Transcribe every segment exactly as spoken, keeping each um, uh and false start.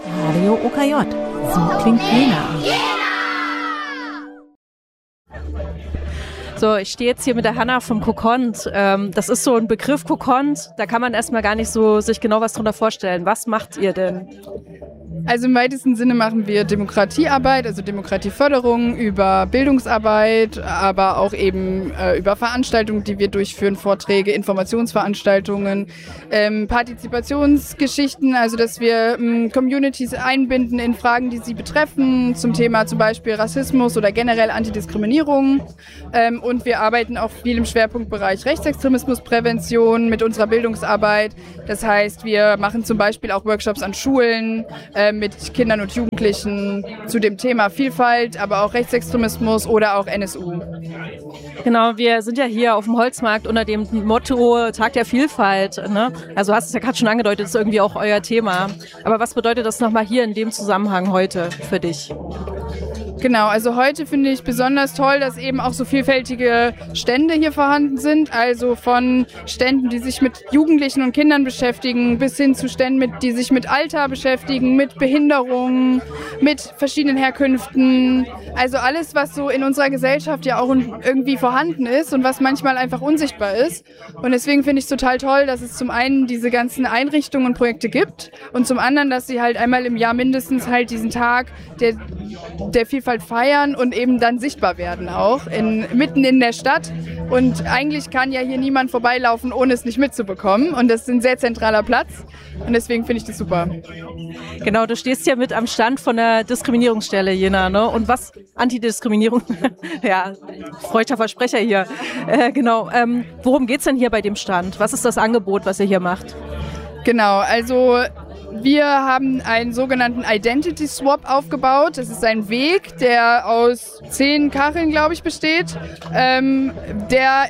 Radio O K J. So klingt Jena. So, ich stehe jetzt hier mit der Hanna vom Kokont. Ähm, das ist so ein Begriff Kokont, da kann man erstmal gar nicht so sich genau was drunter vorstellen. Was macht ihr denn? Also im weitesten Sinne machen wir Demokratiearbeit, also Demokratieförderung über Bildungsarbeit, aber auch eben äh, über Veranstaltungen, die wir durchführen, Vorträge, Informationsveranstaltungen, ähm, Partizipationsgeschichten, also dass wir ähm, Communities einbinden in Fragen, die sie betreffen, zum Thema zum Beispiel Rassismus oder generell Antidiskriminierung. Ähm, und wir arbeiten auch viel im Schwerpunktbereich Rechtsextremismusprävention mit unserer Bildungsarbeit. Das heißt, wir machen zum Beispiel auch Workshops an Schulen, äh, mit Kindern und Jugendlichen zu dem Thema Vielfalt, aber auch Rechtsextremismus oder auch N S U. Genau, wir sind ja hier auf dem Holzmarkt unter dem Motto Tag der Vielfalt. Ne? Also hast du es ja gerade schon angedeutet, das ist irgendwie auch euer Thema. Aber was bedeutet das nochmal hier in dem Zusammenhang heute für dich? Genau, also heute finde ich besonders toll, dass eben auch so vielfältige Stände hier vorhanden sind. Also von Ständen, die sich mit Jugendlichen und Kindern beschäftigen, bis hin zu Ständen, mit, die sich mit Alter beschäftigen, mit Behinderungen, mit verschiedenen Herkünften. Also alles, was so in unserer Gesellschaft ja auch irgendwie vorhanden ist und was manchmal einfach unsichtbar ist. Und deswegen finde ich es total toll, dass es zum einen diese ganzen Einrichtungen und Projekte gibt und zum anderen, dass sie halt einmal im Jahr mindestens halt diesen Tag der, der Vielfalt feiern und eben dann sichtbar werden auch, in, mitten in der Stadt. Und eigentlich kann ja hier niemand vorbeilaufen, ohne es nicht mitzubekommen. Und das ist ein sehr zentraler Platz. Und deswegen finde ich das super. Genau, du stehst ja mit am Stand von der Diskriminierungsstelle Jena, ne? Und was? Antidiskriminierung. Ja, freudscher Versprecher hier. Äh, genau. Ähm, worum geht's denn hier bei dem Stand? Was ist das Angebot, was ihr hier macht? Genau, also wir haben einen sogenannten Identity Swap aufgebaut. Das ist ein Weg, der aus zehn Kacheln, glaube ich, besteht, ähm, der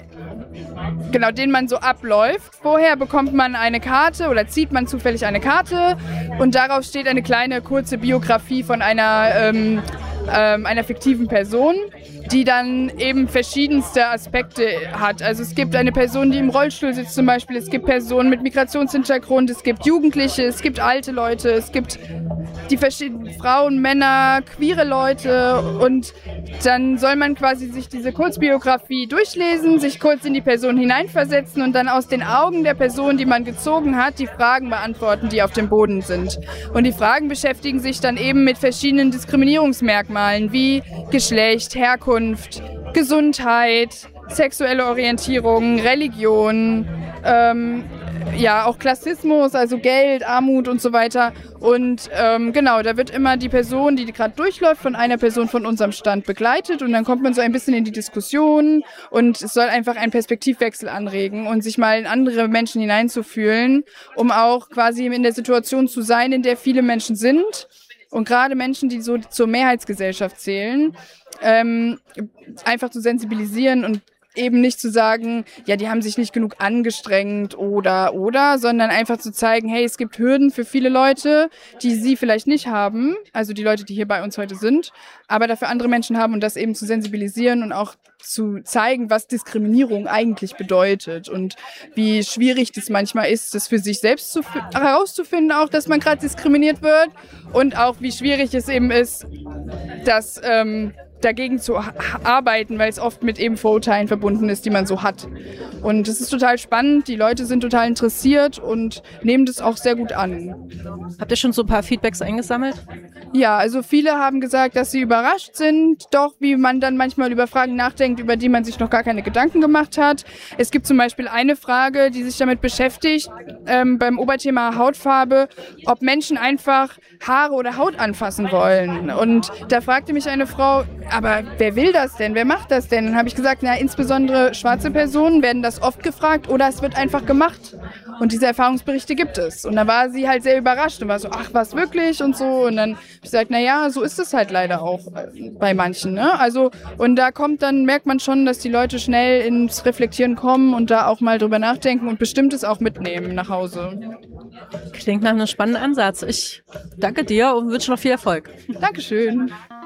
genau, den man so abläuft. Vorher bekommt man eine Karte oder zieht man zufällig eine Karte und darauf steht eine kleine kurze Biografie von einer, ähm, ähm, einer fiktiven Person, die dann eben verschiedenste Aspekte hat. Also es gibt eine Person, die im Rollstuhl sitzt zum Beispiel, es gibt Personen mit Migrationshintergrund, es gibt Jugendliche, es gibt alte Leute, es gibt die verschiedenen Frauen, Männer, queere Leute und dann soll man quasi sich diese Kurzbiografie durchlesen, sich kurz in die Person hineinversetzen und dann aus den Augen der Person, die man gezogen hat, die Fragen beantworten, die auf dem Boden sind. Und die Fragen beschäftigen sich dann eben mit verschiedenen Diskriminierungsmerkmalen wie Geschlecht, Herkunft, Gesundheit, sexuelle Orientierung, Religion, ähm, ja, auch Klassismus, also Geld, Armut und so weiter. Und ähm, genau, da wird immer die Person, die gerade durchläuft, von einer Person von unserem Stand begleitet und dann kommt man so ein bisschen in die Diskussion und es soll einfach einen Perspektivwechsel anregen und sich mal in andere Menschen hineinzufühlen, um auch quasi in der Situation zu sein, in der viele Menschen sind und gerade Menschen, die so zur Mehrheitsgesellschaft zählen, ähm, einfach zu sensibilisieren und eben nicht zu sagen, ja, die haben sich nicht genug angestrengt oder, oder, sondern einfach zu zeigen, hey, es gibt Hürden für viele Leute, die sie vielleicht nicht haben, also die Leute, die hier bei uns heute sind, aber dafür andere Menschen haben und das eben zu sensibilisieren und auch zu zeigen, was Diskriminierung eigentlich bedeutet und wie schwierig das manchmal ist, das für sich selbst zu, herauszufinden, auch, dass man gerade diskriminiert wird und auch wie schwierig es eben ist, dass ähm, dagegen zu arbeiten, weil es oft mit eben Vorurteilen verbunden ist, die man so hat. Und es ist total spannend, die Leute sind total interessiert und nehmen das auch sehr gut an. Habt ihr schon so ein paar Feedbacks eingesammelt? Ja, also viele haben gesagt, dass sie überrascht sind, doch wie man dann manchmal über Fragen nachdenkt, über die man sich noch gar keine Gedanken gemacht hat. Es gibt zum Beispiel eine Frage, die sich damit beschäftigt, ähm, beim Oberthema Hautfarbe, ob Menschen einfach Haare oder Haut anfassen wollen. Und da fragte mich eine Frau, aber wer will das denn? Wer macht das denn? Dann habe ich gesagt, na, insbesondere schwarze Personen werden das oft gefragt oder es wird einfach gemacht. Und diese Erfahrungsberichte gibt es. Und da war sie halt sehr überrascht und war so, ach, was wirklich und so. Und dann habe ich gesagt, na ja, so ist es halt leider auch bei manchen. Ne? Also, und da kommt dann, merkt man schon, dass die Leute schnell ins Reflektieren kommen und da auch mal drüber nachdenken und Bestimmtes auch mitnehmen nach Hause. Klingt nach einem spannenden Ansatz. Ich danke dir und wünsche noch viel Erfolg. Dankeschön.